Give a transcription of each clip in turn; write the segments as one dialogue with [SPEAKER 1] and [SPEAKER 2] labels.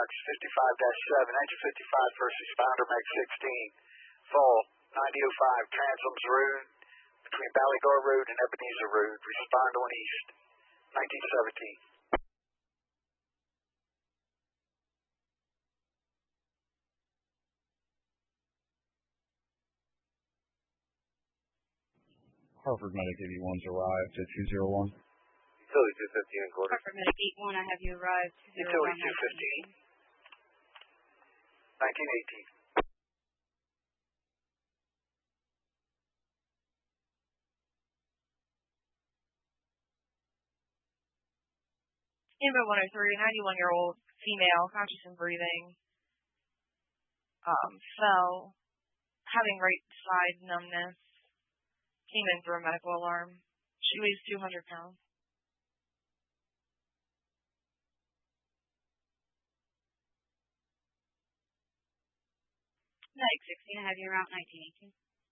[SPEAKER 1] Marks 55-7, engine 55, first responder, Meg 16, fall 9005, Transoms Road, between Ballygar Road and Ebenezer Road, respond on east, 1917.
[SPEAKER 2] Hartford Medic 81's arrived at 201.
[SPEAKER 3] Utility 215 and quarter.
[SPEAKER 4] Hartford Medic 81, I have you arrived.
[SPEAKER 1] Utility 215, 1918.
[SPEAKER 4] Amber 103, 91-year-old female, conscious and breathing, fell, having right side numbness, came in through a medical alarm. She weighs 200 pounds. Medic 16, I have you around 1918.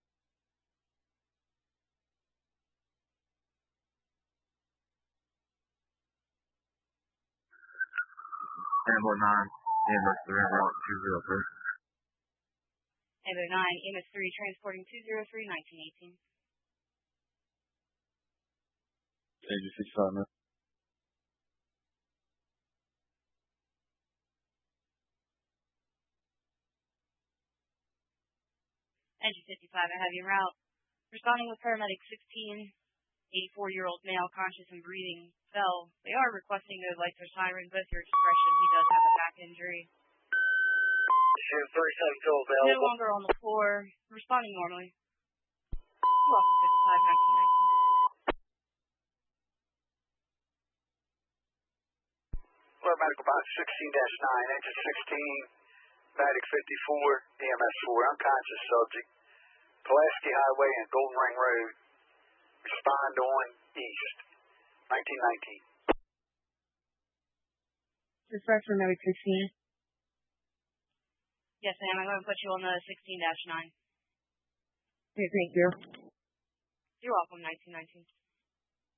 [SPEAKER 3] Amber 9, Amber 3, route 203.
[SPEAKER 4] Amber 9, MS 3, transporting 203, 1918.
[SPEAKER 2] Engine 65, man.
[SPEAKER 4] Engine 55, I have you route. Responding with paramedic 16, 84-year-old male, conscious and breathing, fell. They are requesting no lights or sirens, but at your discretion, he does have a back injury.
[SPEAKER 1] 37 still available.
[SPEAKER 4] No longer on the floor, responding normally. Welcome 55, 1919.
[SPEAKER 1] Florida Medical Box 16-9, engine 16, Medic 54, EMS 4, unconscious subject, Pulaski Highway and Golden Ring Road, respond on east, 1919.
[SPEAKER 5] Dispatch for Medic 16.
[SPEAKER 4] Yes, ma'am, I'm going to put you on the 16-9.
[SPEAKER 5] Okay, thank you.
[SPEAKER 4] You're welcome, 1919.